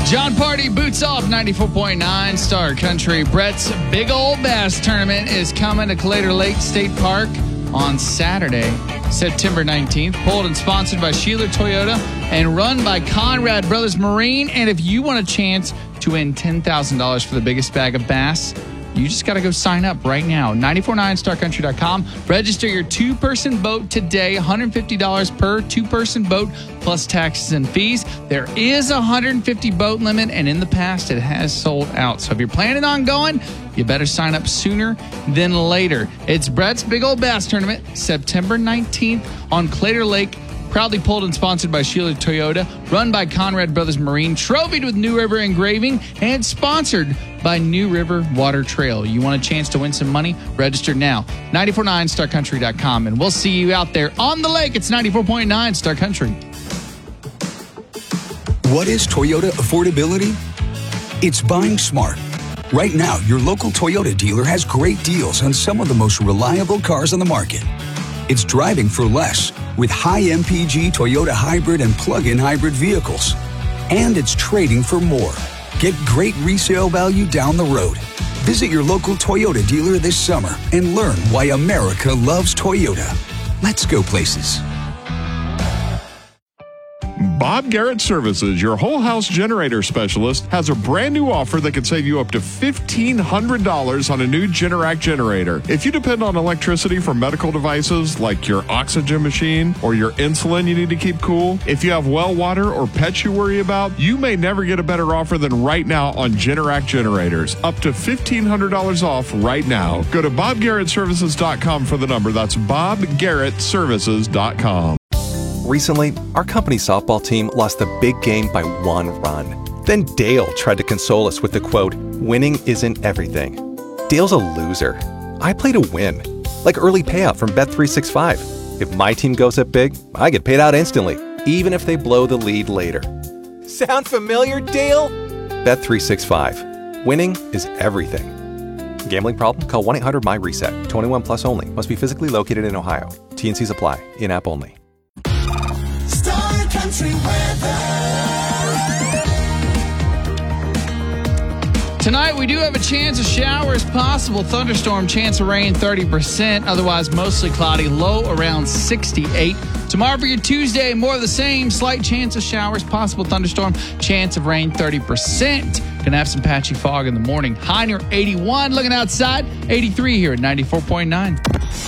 John Party boots off 94.9 Star Country. Brett's Big Old Bass Tournament is coming to Claytor Lake State Park on Saturday, September 19th. Pulled and sponsored by Sheeler Toyota and run by Conrad Brothers Marine. And if you want a chance to win $10,000 for the biggest bag of bass, you just got to go sign up right now. 949starcountry.com. Register your two-person boat today. $150 per two-person boat plus taxes and fees. There is a 150 boat limit, and in the past, it has sold out. So if you're planning on going, you better sign up sooner than later. It's Brett's Big Old Bass Tournament, September 19th on Claytor Lake. Proudly pulled and sponsored by Sheeler Toyota, run by Conrad Brothers Marine, trophied with New River engraving, and sponsored by New River Water Trail. You want a chance to win some money? Register now. 949starcountry.com, and we'll see you out there on the lake. It's 94.9 Star Country. What is Toyota affordability? It's buying smart. Right now, your local Toyota dealer has great deals on some of the most reliable cars on the market. It's driving for less with high MPG Toyota hybrid and plug-in hybrid vehicles. And it's trading for more. Get great resale value down the road. Visit your local Toyota dealer this summer and learn why America loves Toyota. Let's go places. Bob Garrett Services, your whole house generator specialist, has a brand new offer that could save you up to $1,500 on a new Generac generator. If you depend on electricity for medical devices like your oxygen machine or your insulin you need to keep cool, if you have well water or pets you worry about, you may never get a better offer than right now on Generac generators. Up to $1,500 off right now. Go to BobGarrettServices.com for the number. That's BobGarrettServices.com. Recently, our company softball team lost the big game by 1 run. Then Dale tried to console us with the quote, "Winning isn't everything." Dale's a loser. I play to win, like early payout from Bet365. If my team goes up big, I get paid out instantly, even if they blow the lead later. Sound familiar, Dale? Bet365. Winning is everything. Gambling problem? Call 1-800-MY-RESET. 21 plus only. Must be physically located in Ohio. T&Cs apply. In-app only. Country weather. Tonight, we do have a chance of showers possible. Thunderstorm, chance of rain 30%. Otherwise, mostly cloudy. Low around 68. Tomorrow for your Tuesday, more of the same. Slight chance of showers possible. Thunderstorm, chance of rain 30%. Gonna have some patchy fog in the morning. High near 81. Looking outside, 83 here at 94.9.